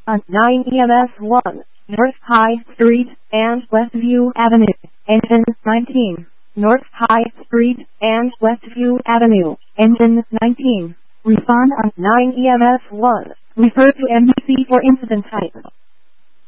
on 9 EMS 1, North High Street and Westview Avenue. Engine 19. North High Street and Westview Avenue. Engine 19. Respond on 9 EMS 1. Refer to NBC for incident type.